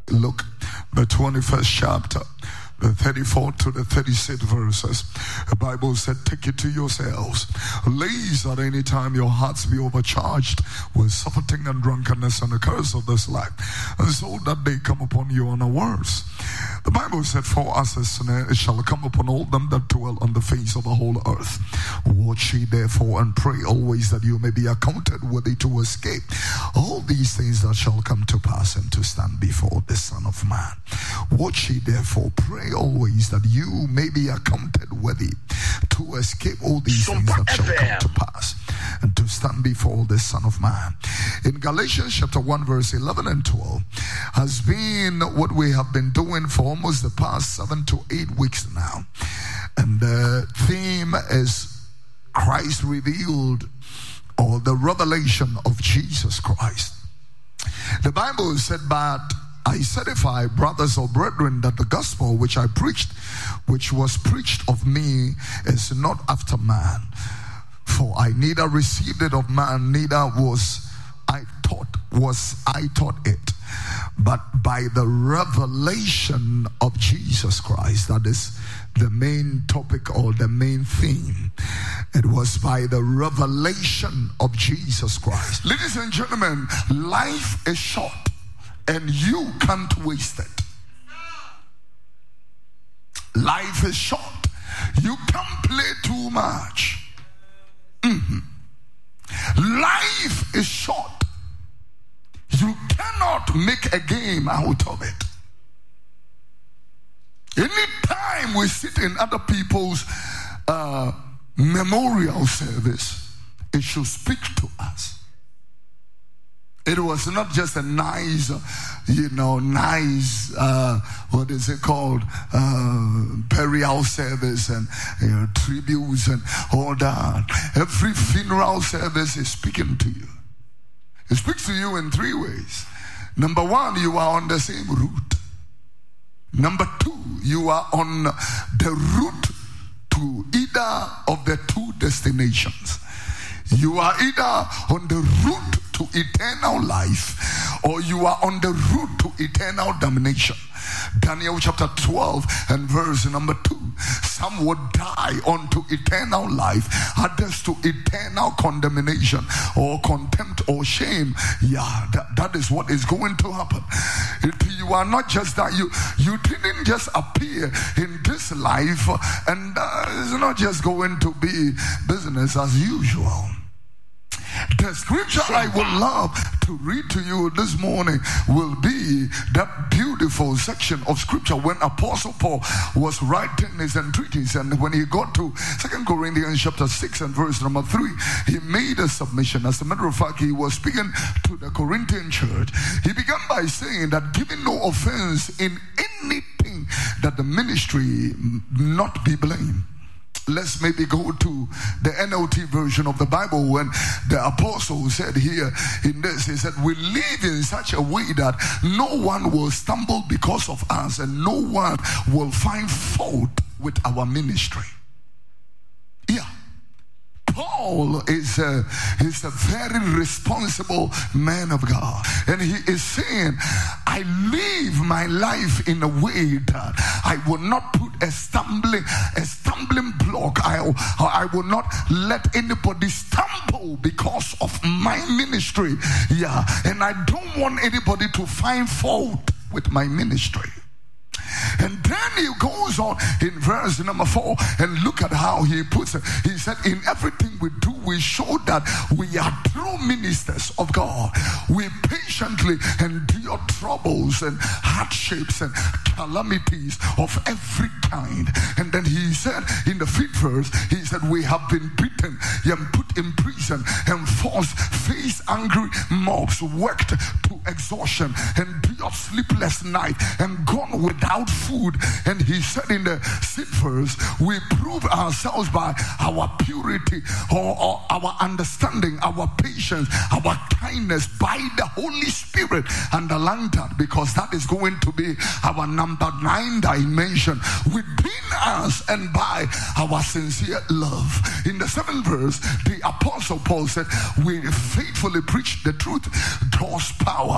Luke, the 21st chapter, the 34th to the 36th verses. The Bible said, take it to yourselves, lest at any time your hearts be overcharged with surfeiting and drunkenness and the curse of this life, and so that they come upon you unawares. The Bible said, for us a snare it shall come upon all them that dwell on the face of the whole earth. Watch ye therefore and pray always that you may be accounted worthy to escape all these things that shall come to pass and to stand before the Son of Man. Watch ye therefore, pray always that you may be accounted worthy to escape all these things that shall come to pass and to stand before the Son of Man. In Galatians chapter 1 verse 11 and 12 has been what we have been doing for almost the past 7 to 8 weeks now, and the theme is Christ revealed, or the revelation of Jesus Christ. The Bible said, but I certify, brothers or brethren, that the gospel which I preached, which was preached of me, is not after man. For I neither received it of man, neither was I taught it, but by the revelation of Jesus Christ. That is the main topic or the main theme. It was by the revelation of Jesus Christ. Ladies and gentlemen, life is short and you can't waste it. Life is short. You can't play too much. Life is short. You cannot make a game out of it. Anytime we sit in other people's memorial service, it should speak to us. It was not just a nice, what is it called, burial service and tributes and all that. Every funeral service is speaking to you. It speaks to you in 3 ways. Number 1, you are on the same route. Number 2, you are on the route to either of the 2 destinations. You are either on the route to eternal life, or you are on the route to eternal damnation. Daniel chapter 12 and verse number 2. Some would die unto eternal life, others to eternal condemnation or contempt or shame. Yeah, that is what is going to happen. You are not just that. You didn't just appear in this life, and it's not just going to be business as usual. The scripture I would love to read to you this morning will be that beautiful section of scripture when Apostle Paul was writing his entreaties, and when he got to 2 Corinthians chapter 6 and verse number 3, he made a submission. As a matter of fact, he was speaking to the Corinthian church. He began by saying that giving no offense in anything, that the ministry not be blamed. Let's maybe go to the NLT version of the Bible when the apostle said here in this, he said, we live in such a way that no one will stumble because of us and no one will find fault with our ministry. Yeah. Paul is a very responsible man of God, and he is saying, I live my life in a way that I will not put a stumbling block. I will not let anybody stumble because of my ministry. Yeah, and I don't want anybody to find fault with my ministry. And then he goes on in verse number 4, and look at how he puts it. He said, in everything we do, we show that we are true ministers of God. We patiently endure troubles and hardships and calamities of every kind. And then he said in the 5th verse, he said, we have been beaten and put in prison and forced, faced angry mobs, worked to exhaustion, endured sleepless night, and gone without food. And he said in the 6th verse, we prove ourselves by our purity or our understanding, our patience, our kindness by the Holy Spirit. Underline that, because that is going to be our number 9 dimension within us, and by our sincere love. In the 7th verse, the apostle Paul said, we faithfully preach the truth, God's power